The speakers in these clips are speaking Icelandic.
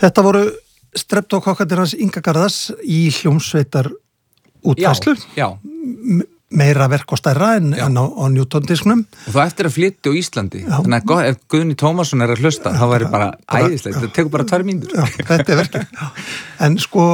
Þetta voru streptókokkarnir hans Inga Garðars í hljómsveitar útfærslu. Já. Meira verk og stærra en á Newton-disknum. Og það eftir að flytja á Íslandi. Þannig að ef Guðni Tómasson að hlusta, þá væri bara æðislegt. Það tekur bara 2 mínútur. Já, þetta verkið. En sko,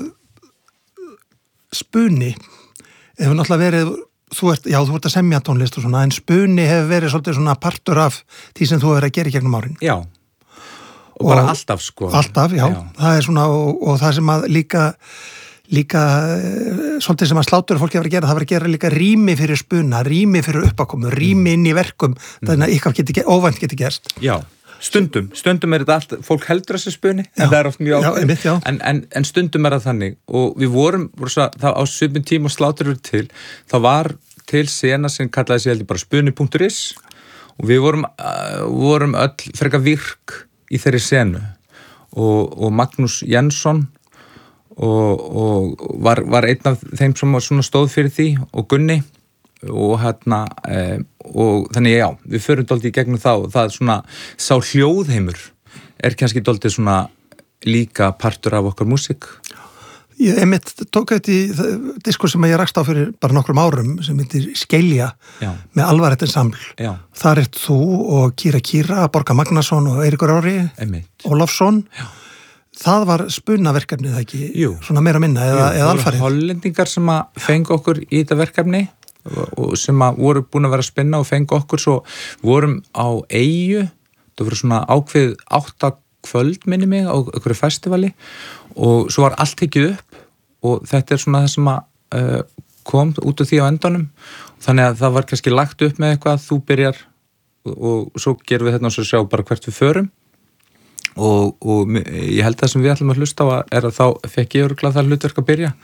Spuni hefur náttúrulega verið, þú ert að semja tónlist og svona, en Spuni hefur verið svolítið svona partur af því sem þú hefur að gera í gegnum árin. Já. Og bara alltaf, sko. Alltaf, já. Það er svona, og það sem að líka svolítið sem að slátur fólki að gera, það var að gera líka rými fyrir spuna, rými fyrir uppákomu, rými inn í verkum, þannig að eitthvað óvænt geti gerst. Já, stundum er þetta allt, fólk heldur þessi spuni, en það er oft mjög ákveð, en stundum er það þannig, og við vorum það á svipum tíma og slátur verið til, þá var til sena sem kallaði sig heldur bara spuni.is og við vorum öll frekar virk í þeirri senu og Magnús Jensson og var einn af þeim sem svona stóð fyrir því og Gunni og og þannig já, við förum dálítið í gegnum það og það er svona, sá hljóðheimur er kannski dálítið svona líka partur af okkar músík. Ég tók þetta í diskur sem ég rakst á fyrir bara nokkrum árum sem heitir Skelja með Alvaret ensemble. Þar ert þú og Kýra, Borga Magnason og Eiríkur Orri Ólafsson. Já. Það var spunaverkefni, það ekki? Jú. Svona meira minna eða alfarið? Það voru hollendingar sem að fengu okkur í þetta verkefni og sem að voru búin að vera að spinna og fengu okkur, svo vorum á Eyju, það voru svona ákveð 8 kvöld minni mig á einhverju festivali og svo var allt tekið upp og þetta er svona það sem að kom út af því á endanum, þannig að það var kannski lagt upp með eitthvað, þú byrjar og svo gerum við þetta og svo sjá bara hvert við förum. Og ég held það sem við ætlum að hlusta á er að þá fekk ég örugglega það hlutverk að byrja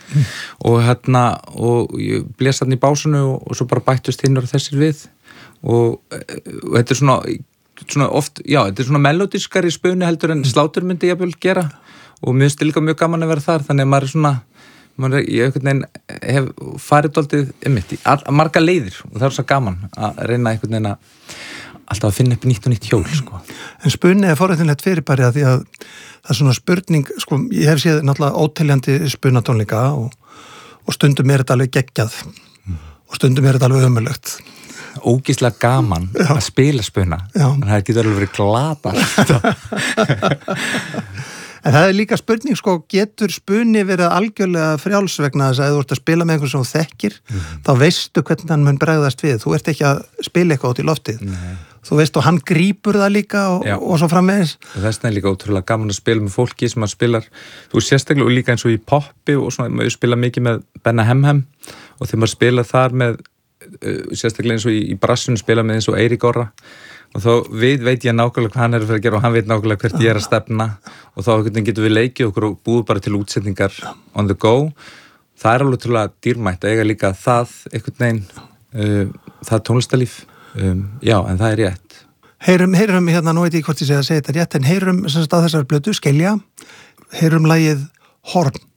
og ég blés þarna í básunu og svo bara bættust hinn og þessir við og þetta er svona oft, já, þetta er svona melodískari spuni heldur en slátur myndi ég að gera og mér finnst líka mjög gaman að vera þar, þannig að maður er svona ég einhvern veginn hef farið dálítið einmitt í marga leiðir og það er svo gaman að reyna einhvern veginn að alltaf að finna upp nýtt hjól, sko. En spuni er forréttinlegt fyrirbæri að því að það er svona spurning, sko, ég hef séð náttúrulega óteljandi spunatónleika og stundum er þetta alveg geggjað og stundum er þetta alveg ömurlegt. Ógeðslega gaman að spila spuna, en það getur alveg verið glata. En það er líka spurning, sko, getur spuni verið algjörlega frjáls vegna þess að ef þú ert að spila með einhvern sem þú þekkir, þá veistu hvernig hann mun bregðast við. Þú ert ekki að spila eitthvað út í loftið. Nei. Þú veist og hann grípur það líka og svo framvegis. Og þess vegna er líka ótrúlega gaman að spila með fólki sem að spilar, þú sérstaklega og líka eins og í poppi og svona, maður spila mikið með Benna Hemhem og þegar maður spila þar með, sérstaklega eins og í brassinu spila með eins og Eirík Orra og þá veit ég nákvæmlega hvað hann er að fara að gera og hann veit nákvæmlega hvert ég er að stefna og þá getum við leikið okkur og búið bara til útsetningar on the go. Það er alveg trúlega dýrmætt að eiga líka það einhvern veginn, það tónlistarlíf. Já, en það er rétt. Heyrum hérna, nú veit ég hvort ég segja þetta rétt, en heyrum sem sagt á þessar blötu, Skelja, heyrum lagið Horn.